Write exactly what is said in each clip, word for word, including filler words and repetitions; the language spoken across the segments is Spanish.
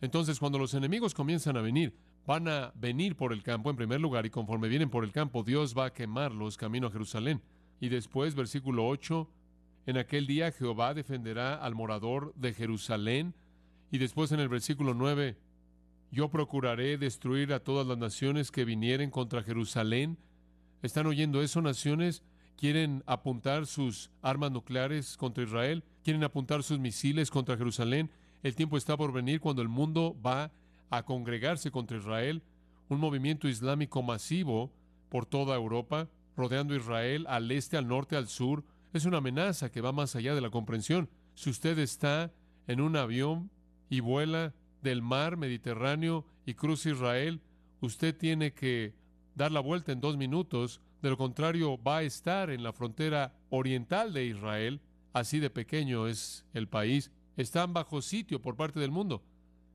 Entonces, cuando los enemigos comienzan a venir, van a venir por el campo en primer lugar, y conforme vienen por el campo, Dios va a quemarlos camino a Jerusalén. Y después, versículo ocho, en aquel día Jehová defenderá al morador de Jerusalén. Y después en el versículo nueve, yo procuraré destruir a todas las naciones que vinieren contra Jerusalén. ¿Están oyendo eso, naciones? ¿Quieren apuntar sus armas nucleares contra Israel? ¿Quieren apuntar sus misiles contra Jerusalén? El tiempo está por venir cuando el mundo va a congregarse contra Israel. Un movimiento islámico masivo por toda Europa, rodeando Israel al este, al norte, al sur. Es una amenaza que va más allá de la comprensión. Si usted está en un avión y vuela del mar Mediterráneo y cruza Israel, usted tiene que dar la vuelta en dos minutos. De lo contrario, va a estar en la frontera oriental de Israel. Así de pequeño es el país. Están bajo sitio por parte del mundo.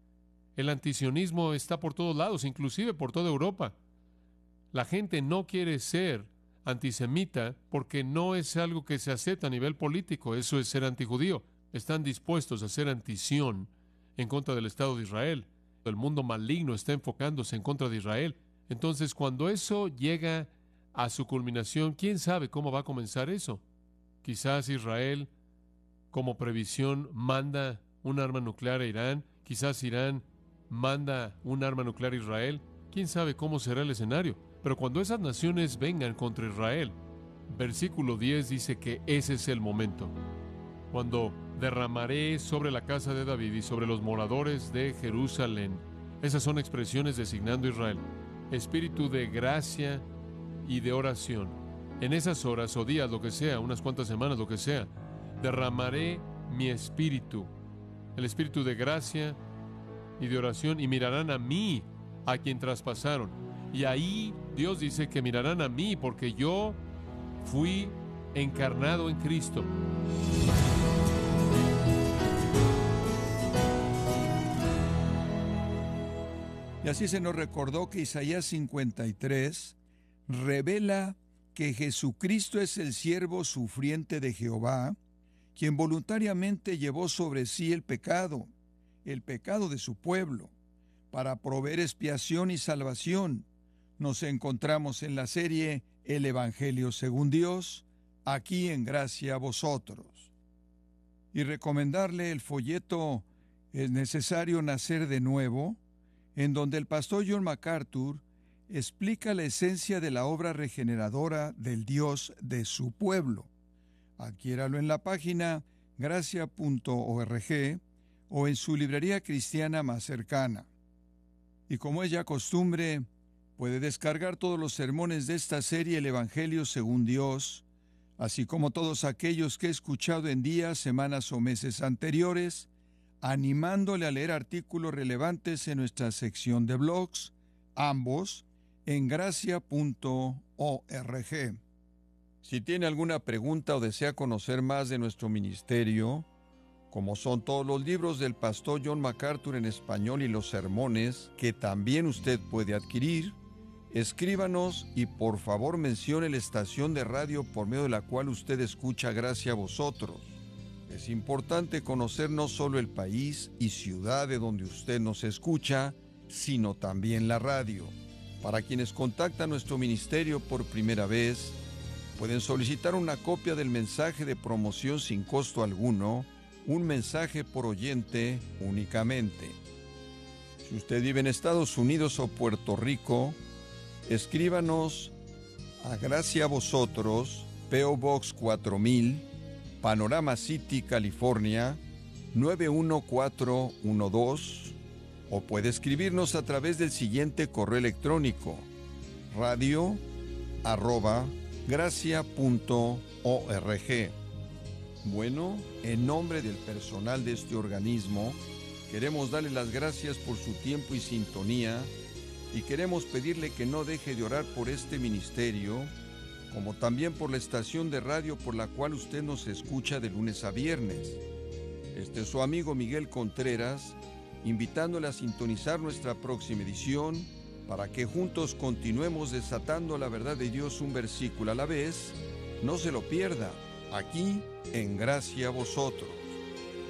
El antisionismo está por todos lados, inclusive por toda Europa. La gente no quiere ser antisemita porque no es algo que se acepta a nivel político. Eso es ser antijudío. Están dispuestos a ser antición en contra del Estado de Israel. El mundo maligno está enfocándose en contra de Israel. Entonces, cuando eso llega a su culminación, ¿quién sabe cómo va a comenzar eso? Quizás Israel, como previsión, manda un arma nuclear a Irán. Quizás Irán manda un arma nuclear a Israel. ¿Quién sabe cómo será el escenario? Pero cuando esas naciones vengan contra Israel, versículo diez dice que ese es el momento. Cuando derramaré sobre la casa de David y sobre los moradores de Jerusalén. Esas son expresiones designando a Israel. Espíritu de gracia y de oración. En esas horas o días, lo que sea, unas cuantas semanas, lo que sea, derramaré mi espíritu, el espíritu de gracia y de oración, y mirarán a mí, a quien traspasaron. Y ahí Dios dice que mirarán a mí, porque yo fui encarnado en Cristo. Y así se nos recordó que Isaías cincuenta y tres revela que Jesucristo es el siervo sufriente de Jehová, quien voluntariamente llevó sobre sí el pecado, el pecado de su pueblo, para proveer expiación y salvación. Nos encontramos en la serie El Evangelio según Dios, aquí en Gracia a Vosotros. Y recomendarle el folleto Es necesario nacer de nuevo, en donde el pastor John MacArthur explica la esencia de la obra regeneradora del Dios de su pueblo. Adquiéralo en la página gracia punto org o en su librería cristiana más cercana. Y como es ya costumbre, puede descargar todos los sermones de esta serie El Evangelio según Dios, así como todos aquellos que he escuchado en días, semanas o meses anteriores, animándole a leer artículos relevantes en nuestra sección de blogs, ambos en gracia punto org. Si tiene alguna pregunta o desea conocer más de nuestro ministerio, como son todos los libros del pastor John MacArthur en español y los sermones que también usted puede adquirir, escríbanos y por favor mencione la estación de radio por medio de la cual usted escucha Gracia a Vosotros. Es importante conocer no solo el país y ciudad de donde usted nos escucha, sino también la radio. Para quienes contactan nuestro ministerio por primera vez, pueden solicitar una copia del mensaje de promoción sin costo alguno, un mensaje por oyente únicamente. Si usted vive en Estados Unidos o Puerto Rico, escríbanos a Gracia a Vosotros, P O Box cuatro mil, Panorama City, California, nueve uno cuatro uno dos, o puede escribirnos a través del siguiente correo electrónico, radio arroba gracia punto org. Bueno, en nombre del personal de este organismo, queremos darle las gracias por su tiempo y sintonía, y queremos pedirle que no deje de orar por este ministerio, como también por la estación de radio por la cual usted nos escucha de lunes a viernes. Este es su amigo Miguel Contreras, invitándole a sintonizar nuestra próxima edición para que juntos continuemos desatando la verdad de Dios un versículo a la vez. No se lo pierda, aquí en Gracia a Vosotros.